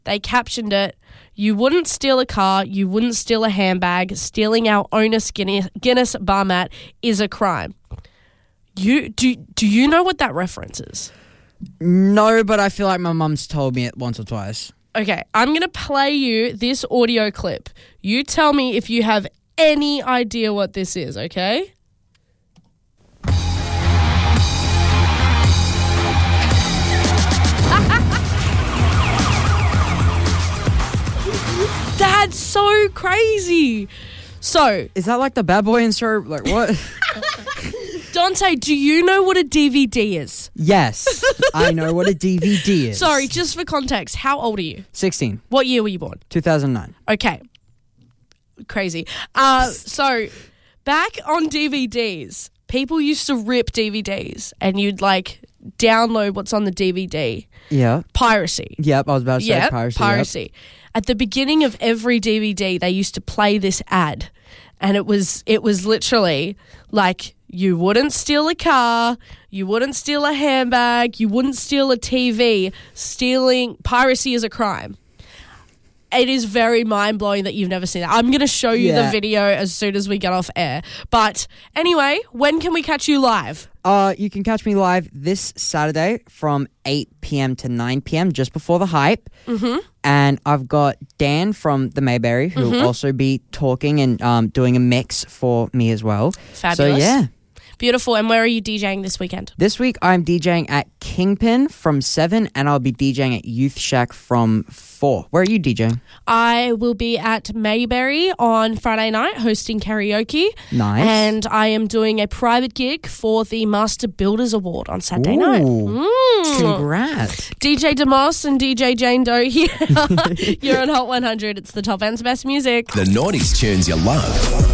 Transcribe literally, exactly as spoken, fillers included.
They captioned it, "You wouldn't steal a car, you wouldn't steal a handbag. Stealing our Onus Guinness, Guinness bar mat is a crime." You do do you know what that reference is? No, but I feel like my mum's told me it once or twice. Okay, I'm going to play you this audio clip. You tell me if you have any idea what this is, okay? That's so crazy. So, is that like the Bad Boy intro? Like what? Dante, do you know what a D V D is? Yes, I know what a D V D is. Sorry, just for context, how old are you? sixteen. What year were you born? two thousand nine. Okay. Crazy. Uh, so, back on D V Ds, people used to rip D V Ds and you'd like download what's on the D V D. Yeah. Piracy. Yep, I was about to say yep, piracy. Piracy. Yep. At the beginning of every D V D, they used to play this ad, and it was it was literally like, you wouldn't steal a car, you wouldn't steal a handbag, you wouldn't steal a T V. Stealing piracy is a crime. It is very mind-blowing that you've never seen that. I'm going to show you Yeah. the video as soon as we get off air. But anyway, when can we catch you live? Uh, you can catch me live this Saturday from eight p.m. to nine p.m. just before the hype. Mm-hmm. And I've got Dan from the Mayberry who will Mm-hmm. also be talking and um, doing a mix for me as well. Fabulous. So, yeah. Beautiful. And where are you DJing this weekend? This week I'm DJing at Kingpin from seven and I'll be DJing at Youth Shack from four. Where are you DJing? I will be at Mayberry on Friday night hosting karaoke. Nice. And I am doing a private gig for the Master Builders Award on Saturday night. Ooh. Mm. Congrats. D J DeMoss and D J Jane Doe here. You're on Hot one hundred. It's the top end's best music. The noughties tunes you love.